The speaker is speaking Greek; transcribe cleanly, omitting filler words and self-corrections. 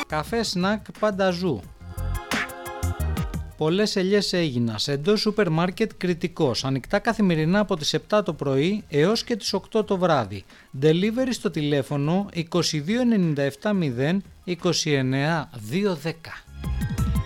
Καφέ σνακ Πανταζού. Πολλές ελιές Αίγινας, εντός σούπερ μάρκετ Κρητικός, ανοιχτά καθημερινά από τις 7 το πρωί έως και τις 8 το βράδυ. Delivery στο τηλέφωνο 22 97 0 29 210.